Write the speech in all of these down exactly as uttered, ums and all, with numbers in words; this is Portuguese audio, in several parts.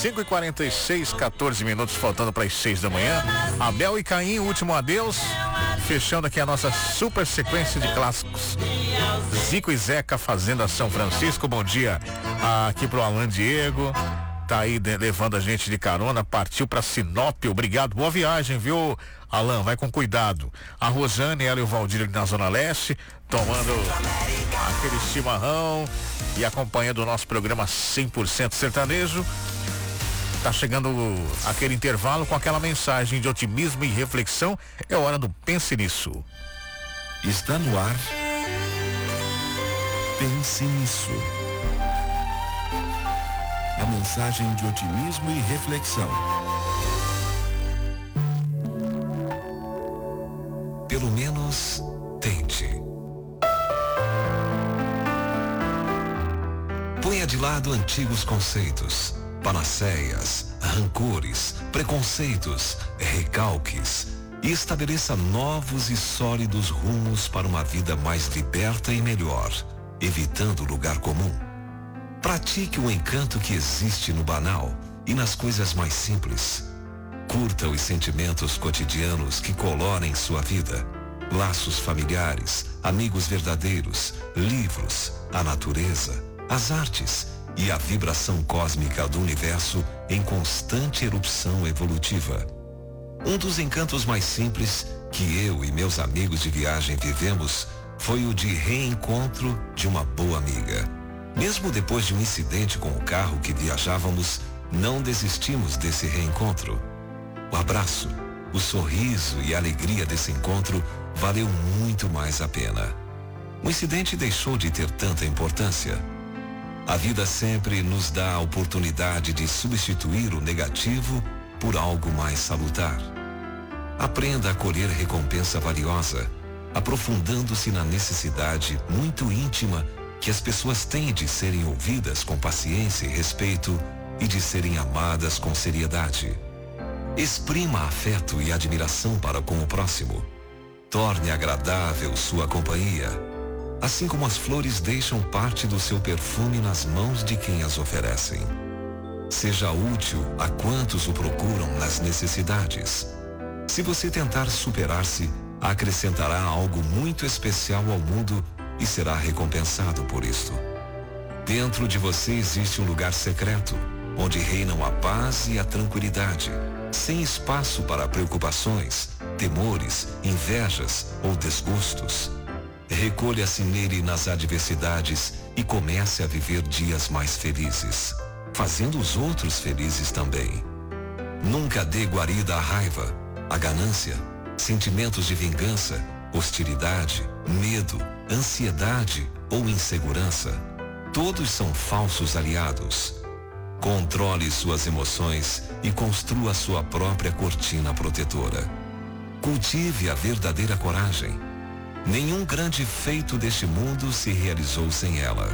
cinco e quarenta e seis, quatorze minutos faltando para as seis da manhã. Abel e Caim, último adeus. Fechando aqui a nossa super sequência de clássicos. Zico e Zeca, Fazenda São Francisco. Bom dia aqui pro Alan Diego. Tá aí de, levando a gente de carona. Partiu pra Sinop. Obrigado. Boa viagem, viu, Alan? Vai com cuidado. A Rosane, ela e o Valdir ali na Zona Leste, tomando aquele chimarrão e acompanhando o nosso programa cem por cento sertanejo. Tá chegando aquele intervalo com aquela mensagem de otimismo e reflexão. É hora do Pense Nisso. Está no ar. Pense Nisso. A mensagem de otimismo e reflexão. Pelo menos tente. Ponha de lado antigos conceitos, panaceias, rancores, preconceitos, recalques e estabeleça novos e sólidos rumos para uma vida mais liberta e melhor, evitando o lugar comum. Pratique o encanto que existe no banal e nas coisas mais simples. Curta os sentimentos cotidianos que colorem sua vida. Laços familiares, amigos verdadeiros, livros, a natureza, as artes e a vibração cósmica do universo em constante erupção evolutiva. Um dos encantos mais simples que eu e meus amigos de viagem vivemos foi o de reencontro de uma boa amiga. Mesmo depois de um incidente com o carro que viajávamos, não desistimos desse reencontro. O abraço, o sorriso e a alegria desse encontro valeu muito mais a pena. O incidente deixou de ter tanta importância. A vida sempre nos dá a oportunidade de substituir o negativo por algo mais salutar. Aprenda a colher recompensa valiosa, aprofundando-se na necessidade muito íntima que as pessoas têm de serem ouvidas com paciência e respeito e de serem amadas com seriedade. Exprima afeto e admiração para com o próximo. Torne agradável sua companhia, assim como as flores deixam parte do seu perfume nas mãos de quem as oferecem. Seja útil a quantos o procuram nas necessidades. Se você tentar superar-se, acrescentará algo muito especial ao mundo e será recompensado por isto. Dentro de você existe um lugar secreto, onde reinam a paz e a tranquilidade, sem espaço para preocupações, temores, invejas ou desgostos. Recolha-se nele nas adversidades e comece a viver dias mais felizes, fazendo os outros felizes também. Nunca dê guarida à raiva, à ganância, sentimentos de vingança, hostilidade, medo, ansiedade ou insegurança. Todos são falsos aliados. Controle suas emoções e construa sua própria cortina protetora. Cultive a verdadeira coragem. Nenhum grande feito deste mundo se realizou sem ela.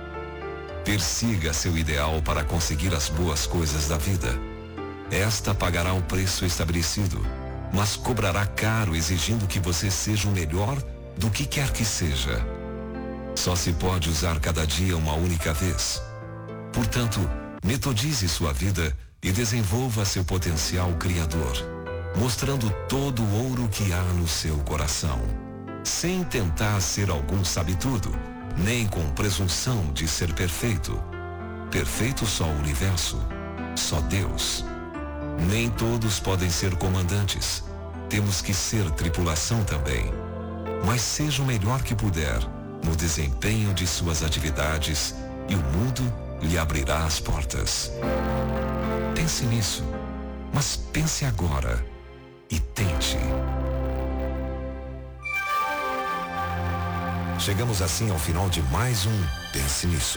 Persiga seu ideal para conseguir as boas coisas da vida. Esta pagará o preço estabelecido, mas cobrará caro exigindo que você seja o melhor do que quer que seja. Só se pode usar cada dia uma única vez. Portanto, metodize sua vida e desenvolva seu potencial criador, mostrando todo o ouro que há no seu coração, sem tentar ser algum sabe-tudo, nem com presunção de ser perfeito. Perfeito só o universo, só Deus. Nem todos podem ser comandantes. Temos que ser tripulação também. Mas seja o melhor que puder no desempenho de suas atividades e o mundo lhe abrirá as portas. Pense nisso, mas pense agora e tente. Chegamos assim ao final de mais um Pense Nisso.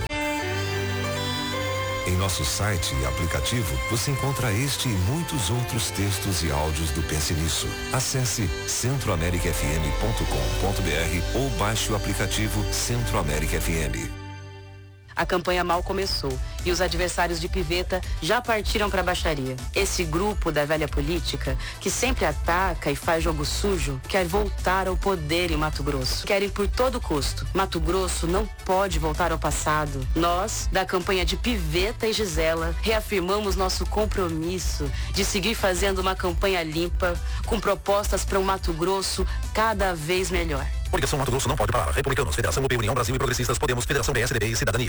Em nosso site e aplicativo, você encontra este e muitos outros textos e áudios do Pense Nisso. Acesse centro américa f m ponto com ponto b r ou baixe o aplicativo Centro América F M. A campanha mal começou e os adversários de Piveta já partiram para a baixaria. Esse grupo da velha política, que sempre ataca e faz jogo sujo, quer voltar ao poder em Mato Grosso. Querem por todo custo. Mato Grosso não pode voltar ao passado. Nós, da campanha de Piveta e Gisela, reafirmamos nosso compromisso de seguir fazendo uma campanha limpa, com propostas para um Mato Grosso cada vez melhor. Coligação Mato Grosso não pode parar. Republicanos, Federação U P, União Brasil e Progressistas, Podemos, Federação P S D B e Cidadania.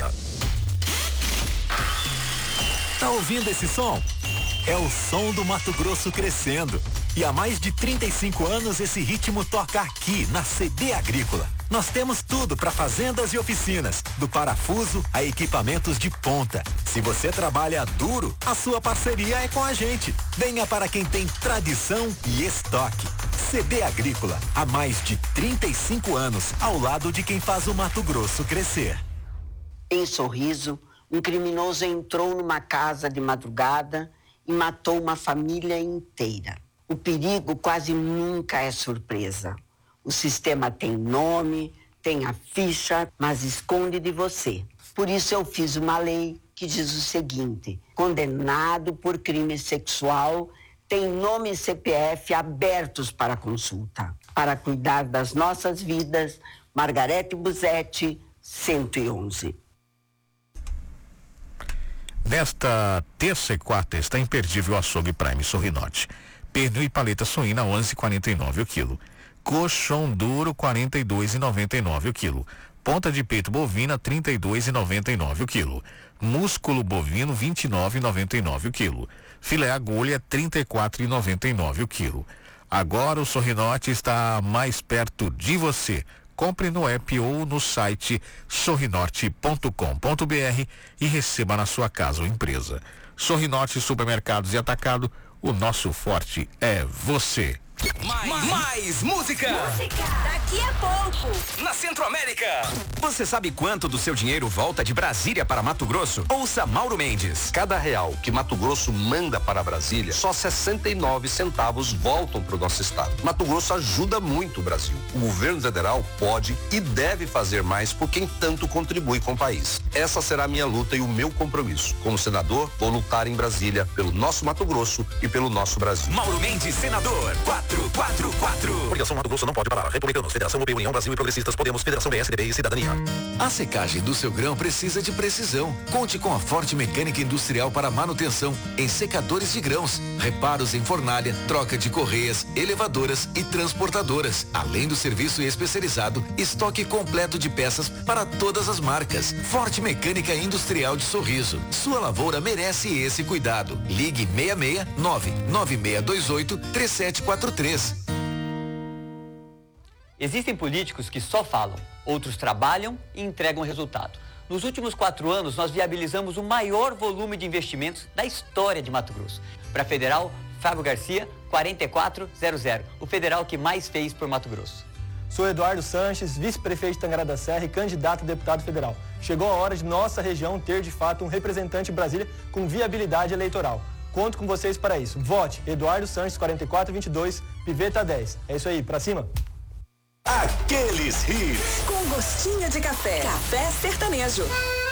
Tá ouvindo esse som? É o som do Mato Grosso crescendo. E há mais de trinta e cinco anos esse ritmo toca aqui, na C D Agrícola. Nós temos tudo para fazendas e oficinas, do parafuso a equipamentos de ponta. Se você trabalha duro, a sua parceria é com a gente. Venha para quem tem tradição e estoque. C D Agrícola, há mais de trinta e cinco anos, ao lado de quem faz o Mato Grosso crescer. Em Sorriso, um criminoso entrou numa casa de madrugada e matou uma família inteira. O perigo quase nunca é surpresa. O sistema tem nome, tem a ficha, mas esconde de você. Por isso eu fiz uma lei que diz o seguinte: condenado por crime sexual tem nome e C P F abertos para consulta. Para cuidar das nossas vidas, Margarete Busetti, cento e onze. Nesta terça e quarta está imperdível o açougue Prime Sorrinote. Pernil e paleta suína onze e quarenta e nove o quilo. Colchão duro quarenta e dois e noventa e nove o quilo. Ponta de peito bovina trinta e dois e noventa e nove o quilo. Músculo bovino vinte e nove e noventa e nove o quilo. Filé agulha trinta e quatro e noventa e nove o quilo. Agora o Sorrinote está mais perto de você. Compre no app ou no site sorrinorte ponto com ponto b r e receba na sua casa ou empresa. Sorrinote Supermercados e Atacado, o nosso forte é você. Mais, mais, mais música. música! Daqui a pouco, na Centro-América. Você sabe quanto do seu dinheiro volta de Brasília para Mato Grosso? Ouça Mauro Mendes. Cada real que Mato Grosso manda para Brasília, só sessenta e nove centavos voltam para o nosso estado. Mato Grosso ajuda muito o Brasil. O governo federal pode e deve fazer mais por quem tanto contribui com o país. Essa será a minha luta e o meu compromisso. Como senador, vou lutar em Brasília pelo nosso Mato Grosso e pelo nosso Brasil. Mauro Mendes, senador. quatro quatro quatro. Coligação Mato Grosso não pode parar. Republicanos, Federação U P, União Brasil e Progressistas, Podemos, Federação P S D B e Cidadania. A secagem do seu grão precisa de precisão. Conte com a Forte Mecânica Industrial para manutenção em secadores de grãos, reparos em fornalha, troca de correias, elevadoras e transportadoras. Além do serviço especializado, estoque completo de peças para todas as marcas. Forte Mecânica Industrial de Sorriso. Sua lavoura merece esse cuidado. Ligue seis seis nove nove seis dois oito três sete quatro três. Existem políticos que só falam, outros trabalham e entregam resultado. Nos últimos quatro anos, nós viabilizamos o maior volume de investimentos da história de Mato Grosso. Para Federal, Fábio Garcia, quarenta e quatro zero zero, o federal que mais fez por Mato Grosso. Sou Eduardo Sanches, vice-prefeito de Tangará da Serra e candidato a deputado federal. Chegou a hora de nossa região ter, de fato, um representante em Brasília com viabilidade eleitoral. Conto com vocês para isso. Vote Eduardo Sanches, quarenta e quatro vinte e dois, Piveta dez. É isso aí, pra cima. Aqueles hits. Com gostinho de café. Café Sertanejo.